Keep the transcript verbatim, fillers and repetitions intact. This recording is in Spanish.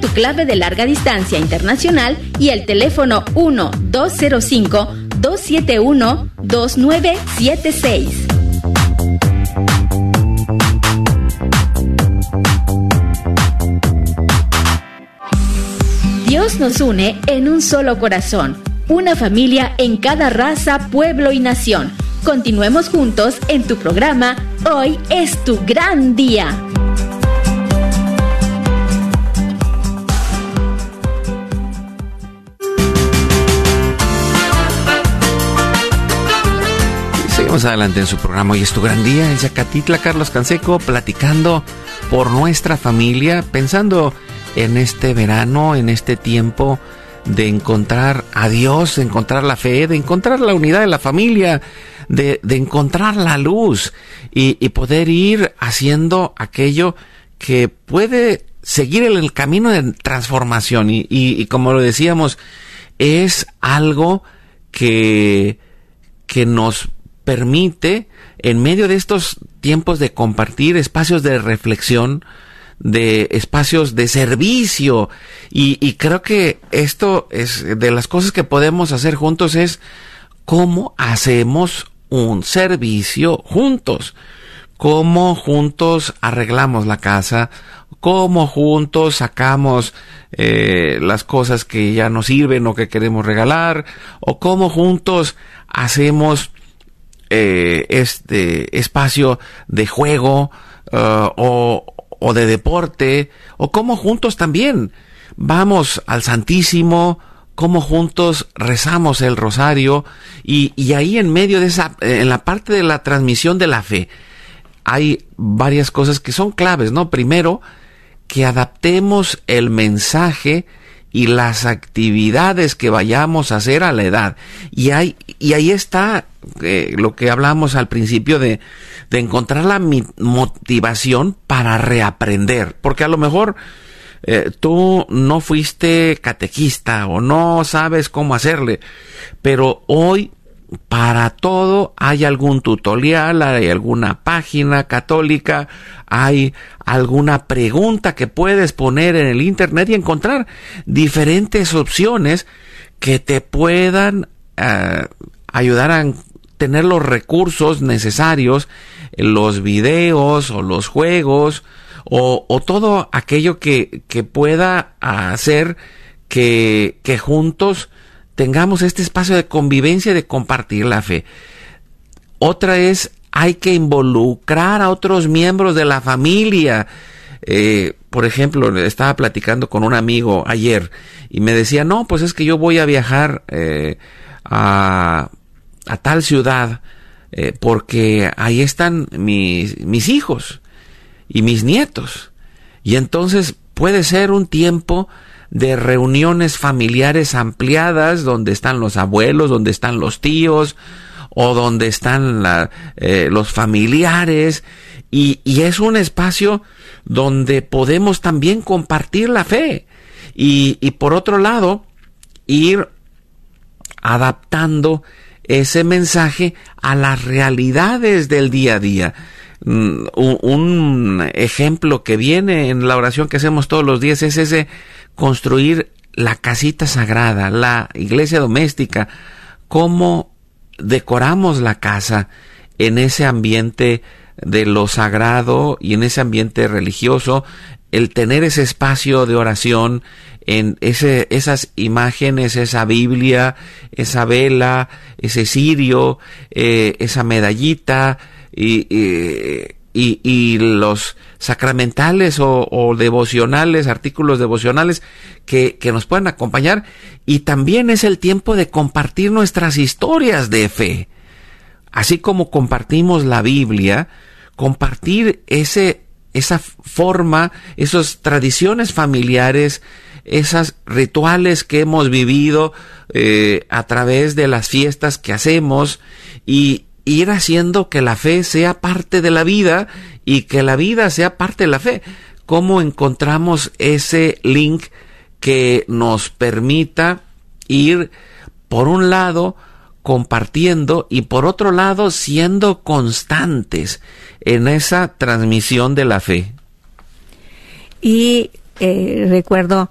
tu clave de larga distancia internacional y el teléfono uno dos cero cinco, dos siete uno, dos nueve siete seis. Dios nos une en un solo corazón, una familia en cada raza, pueblo y nación. Continuemos juntos en tu programa Hoy es tu gran día. Seguimos adelante en su programa Hoy es tu gran día. En Zacatitla, Carlos Canseco, platicando por nuestra familia, pensando en este verano, en este tiempo de encontrar a Dios, de encontrar la fe, de encontrar la unidad de la familia, de, de encontrar la luz y, y poder ir haciendo aquello que puede seguir en el camino de transformación. Y, y, y como lo decíamos, es algo que, que nos permite, en medio de estos tiempos de compartir, espacios de reflexión, de espacios de servicio, y, y creo que esto es de las cosas que podemos hacer juntos, es cómo hacemos un servicio juntos, cómo juntos arreglamos la casa, cómo juntos sacamos eh, las cosas que ya no sirven o que queremos regalar, o cómo juntos hacemos eh, este espacio de juego uh, o o de deporte, o cómo juntos también vamos al Santísimo, cómo juntos rezamos el rosario, y, y ahí en medio de esa, en la parte de la transmisión de la fe, hay varias cosas que son claves, ¿no? Primero, que adaptemos el mensaje y las actividades que vayamos a hacer a la edad. Y ahí, y ahí está eh, lo que hablamos al principio de, de encontrar la motivación para reaprender. Porque a lo mejor eh, tú no fuiste catequista o no sabes cómo hacerle, pero hoy para todo hay algún tutorial, hay alguna página católica, hay alguna pregunta que puedes poner en el internet y encontrar diferentes opciones que te puedan uh, ayudar a tener los recursos necesarios, los videos o los juegos o, o todo aquello que, que pueda hacer que, que juntos tengamos este espacio de convivencia y de compartir la fe. Otra es, hay que involucrar a otros miembros de la familia. Eh, por ejemplo, estaba platicando con un amigo ayer y me decía, no, pues es que yo voy a viajar eh, a, a tal ciudad eh, porque ahí están mis, mis hijos y mis nietos. Y entonces puede ser un tiempo de reuniones familiares ampliadas, donde están los abuelos, donde están los tíos, o donde están la, eh, los familiares, y, y es un espacio donde podemos también compartir la fe, y, y por otro lado, ir adaptando ese mensaje a las realidades del día a día. Un, un ejemplo que viene en la oración que hacemos todos los días es ese construir la casita sagrada, la iglesia doméstica, cómo decoramos la casa en ese ambiente de lo sagrado y en ese ambiente religioso, el tener ese espacio de oración, en ese, esas imágenes, esa Biblia, esa vela, ese cirio, eh, esa medallita, y, y, y, y los sacramentales o, o devocionales, artículos devocionales que, que nos puedan acompañar. Y también es el tiempo de compartir nuestras historias de fe. Así como compartimos la Biblia, compartir ese, esa forma, esas tradiciones familiares, esos rituales que hemos vivido eh, a través de las fiestas que hacemos, y ir haciendo que la fe sea parte de la vida y que la vida sea parte de la fe. ¿Cómo encontramos ese link que nos permita ir, por un lado, compartiendo y por otro lado, siendo constantes en esa transmisión de la fe? Y eh, recuerdo